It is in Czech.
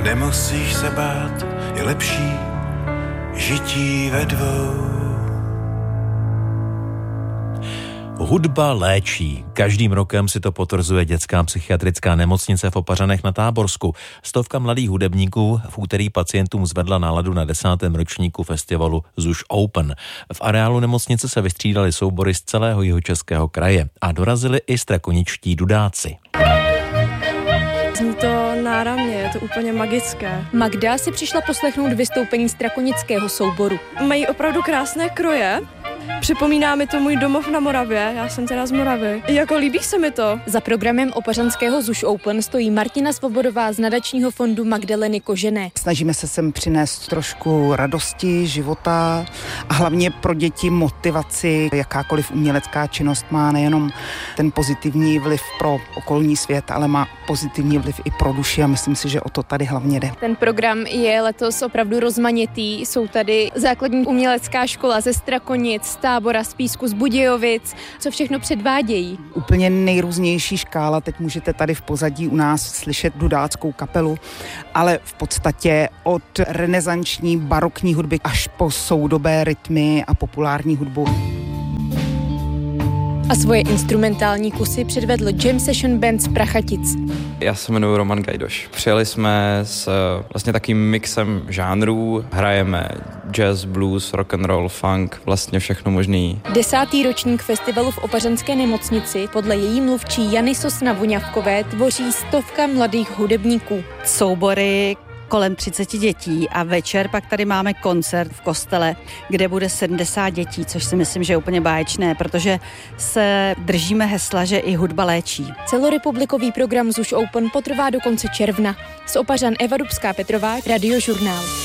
Nemusíš se bát, je lepší žití ve dvou. Hudba léčí. Každým rokem si to potvrzuje dětská psychiatrická nemocnice v Opařanech na Táborsku. 100 mladých hudebníků v úterý pacientům zvedla náladu na 10. ročníku festivalu ZUŠ Open. V areálu nemocnice se vystřídali soubory z celého Jihočeského kraje a dorazili i strakoničtí dudáci. Zní to náramně, je to úplně magické. Magda si přišla poslechnout vystoupení strakonického souboru. Mají opravdu krásné kroje. Připomíná mi to můj domov na Moravě, já jsem teda z Moravy. Jako líbí se mi to. Za programem opařanského ZUŠ Open stojí Martina Svobodová z nadačního fondu Magdaleny Kožené. Snažíme se sem přinést trošku radosti, života a hlavně pro děti motivaci. Jakákoliv umělecká činnost má nejenom ten pozitivní vliv pro okolní svět, ale má pozitivní vliv i pro duši a myslím si, že o to tady hlavně jde. Ten program je letos opravdu rozmanitý. Jsou tady základní umělecká škola ze Strakonic, z Tábora, z Písku, z Budějovic. Co všechno předvádějí? Úplně nejrůznější škála. Teď můžete tady v pozadí u nás slyšet dudáckou kapelu, ale v podstatě od renesanční barokní hudby až po soudobé rytmy a populární hudbu. A svoje instrumentální kusy předvedl Jam Session Band z Prachatic. Já se jmenuji Roman Gajdoš. Přijeli jsme s vlastně takým mixem žánrů. Hrajeme jazz, blues, rock and roll, funk, vlastně všechno možný. 10. ročník festivalu v Opařanské nemocnici podle její mluvčí Jany Sosna-Voňavkové tvoří 100 mladých hudebníků. Soubory kolem 30 dětí a večer pak tady máme koncert v kostele, kde bude 70 dětí, což si myslím, že je úplně báječné, protože se držíme hesla, že i hudba léčí. Celorepublikový program ZUŠ Open potrvá do konce června. Z Opařan Eva Dubská Petrová, Radiožurnál.